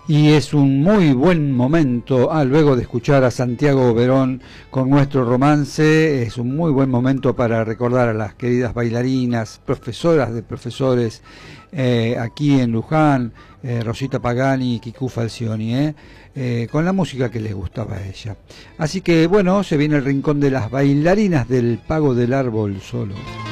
Y es un muy buen momento, luego de escuchar a Santiago Verón con Nuestro Romance, es un muy buen momento para recordar a las queridas bailarinas, profesoras de profesores aquí en Luján, Rosita Pagani y Kikú Falcioni, con la música que les gustaba a ella. Así que bueno, se viene el rincón de las bailarinas del Pago del Árbol Solo.